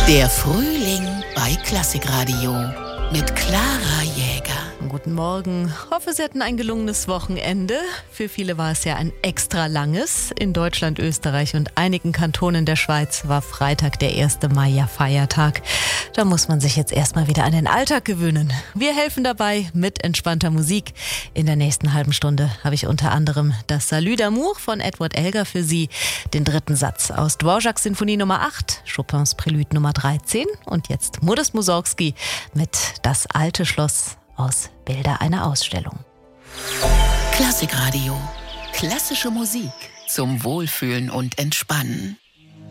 Der Frühling bei Klassikradio mit Clara Jäger. Guten Morgen. Hoffe, Sie hatten ein gelungenes Wochenende. Für viele war es ja ein extra langes. In Deutschland, Österreich und einigen Kantonen der Schweiz war Freitag, der 1. Mai, ja Feiertag. Da muss man sich jetzt erstmal wieder an den Alltag gewöhnen. Wir helfen dabei mit entspannter Musik. In der nächsten halben Stunde habe ich unter anderem das Salut d'amour von Edward Elgar für Sie, den dritten Satz aus Dvořáks Sinfonie Nummer 8, Chopins Prelude Nummer 13 und jetzt Modest Mussorgsky mit Das alte Schloss aus Bilder einer Ausstellung. Klassikradio. Klassische Musik zum Wohlfühlen und Entspannen.